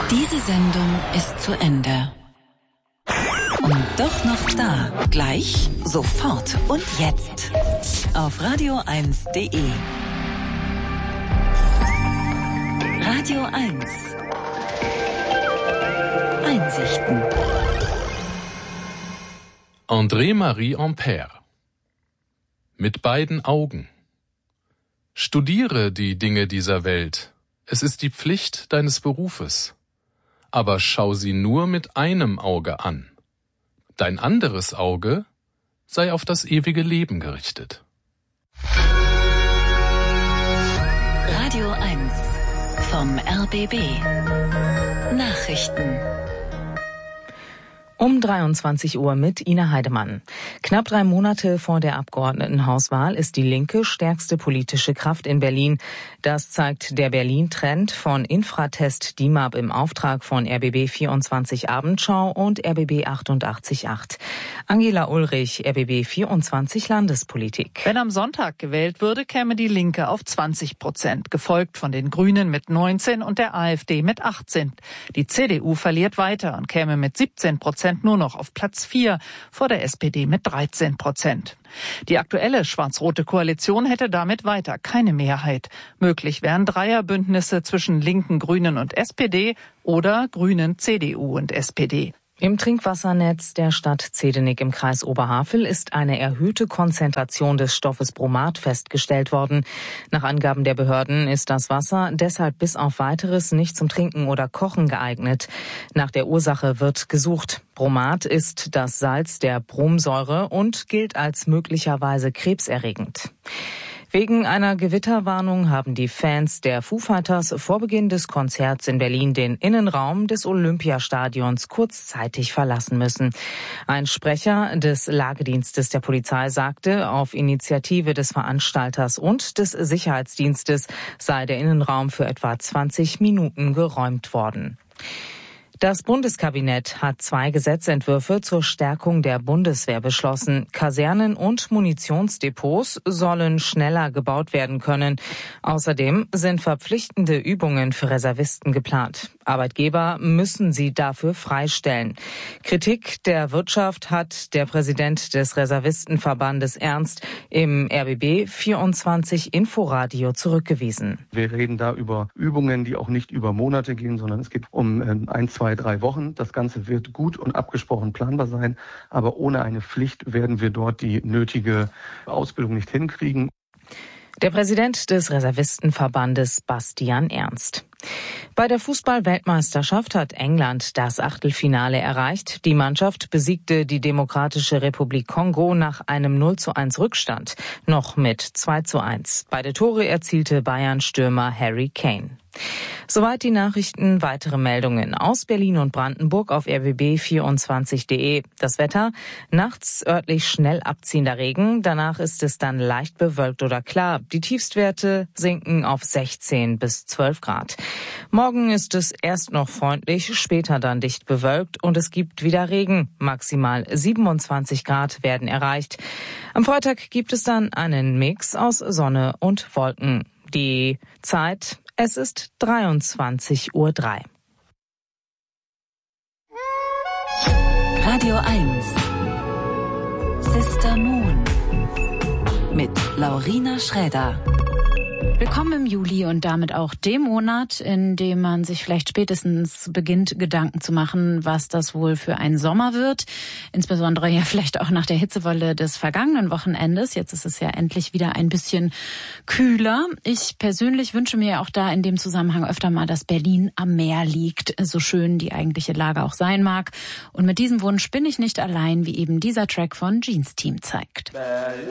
Diese Sendung ist zu Ende. Und doch noch da. Gleich, sofort und jetzt. Auf radio1.de. Radio 1. Einsichten. André-Marie Ampère. Mit beiden Augen. Studiere die Dinge dieser Welt. Es ist die Pflicht deines Berufes. Aber schau sie nur mit einem Auge an. Dein anderes Auge sei auf das ewige Leben gerichtet. Radio 1 vom RBB. Nachrichten. Um 23 Uhr mit Ina Heidemann. Knapp 3 Monate vor der Abgeordnetenhauswahl ist die Linke stärkste politische Kraft in Berlin. Das zeigt der Berlin-Trend von Infratest DIMAP im Auftrag von RBB 24 Abendschau und RBB 88.8. Angela Ulrich, RBB 24 Landespolitik. Wenn am Sonntag gewählt würde, käme die Linke auf 20%, gefolgt von den Grünen mit 19 und der AfD mit 18. Die CDU verliert weiter und käme mit 17% nur noch auf Platz 4 vor der SPD mit 13%. Die aktuelle schwarz-rote Koalition hätte damit weiter keine Mehrheit. Möglich wären Dreierbündnisse zwischen Linken, Grünen und SPD oder Grünen, CDU und SPD. Im Trinkwassernetz der Stadt Zehdenick im Kreis Oberhavel ist eine erhöhte Konzentration des Stoffes Bromat festgestellt worden. Nach Angaben der Behörden ist das Wasser deshalb bis auf Weiteres nicht zum Trinken oder Kochen geeignet. Nach der Ursache wird gesucht. Bromat ist das Salz der Bromsäure und gilt als möglicherweise krebserregend. Wegen einer Gewitterwarnung haben die Fans der Foo Fighters vor Beginn des Konzerts in Berlin den Innenraum des Olympiastadions kurzzeitig verlassen müssen. Ein Sprecher des Lagedienstes der Polizei sagte, auf Initiative des Veranstalters und des Sicherheitsdienstes sei der Innenraum für etwa 20 Minuten geräumt worden. Das Bundeskabinett hat 2 Gesetzentwürfe zur Stärkung der Bundeswehr beschlossen. Kasernen und Munitionsdepots sollen schneller gebaut werden können. Außerdem sind verpflichtende Übungen für Reservisten geplant. Arbeitgeber müssen sie dafür freistellen. Kritik der Wirtschaft hat der Präsident des Reservistenverbandes Ernst im RBB 24 Inforadio zurückgewiesen. Wir reden da über Übungen, die auch nicht über Monate gehen, sondern es geht um 1, 2, 3 Wochen. Das Ganze wird gut und abgesprochen planbar sein, aber ohne eine Pflicht werden wir dort die nötige Ausbildung nicht hinkriegen. Der Präsident des Reservistenverbandes Bastian Ernst. Bei der Fußball-Weltmeisterschaft hat England das Achtelfinale erreicht. Die Mannschaft besiegte die Demokratische Republik Kongo nach einem 0:1 Rückstand, noch mit 2:1. Beide Tore erzielte Bayern-Stürmer Harry Kane. Soweit die Nachrichten. Weitere Meldungen aus Berlin und Brandenburg auf rbb24.de. Das Wetter: nachts örtlich schnell abziehender Regen. Danach ist es dann leicht bewölkt oder klar. Die Tiefstwerte sinken auf 16 bis 12 Grad. Morgen ist es erst noch freundlich, später dann dicht bewölkt und es gibt wieder Regen. Maximal 27 Grad werden erreicht. Am Freitag gibt es dann einen Mix aus Sonne und Wolken. Die Zeit: es ist 23:03 Uhr. Radio 1. Sister Moon. Mit Laurina Schräder. Willkommen im Juli und damit auch dem Monat, in dem man sich vielleicht spätestens beginnt, Gedanken zu machen, was das wohl für ein Sommer wird. Insbesondere ja vielleicht auch nach der Hitzewelle des vergangenen Wochenendes. Jetzt ist es ja endlich wieder ein bisschen kühler. Ich persönlich wünsche mir auch da in dem Zusammenhang öfter mal, dass Berlin am Meer liegt, so schön die eigentliche Lage auch sein mag. Und mit diesem Wunsch bin ich nicht allein, wie eben dieser Track von Jeans Team zeigt.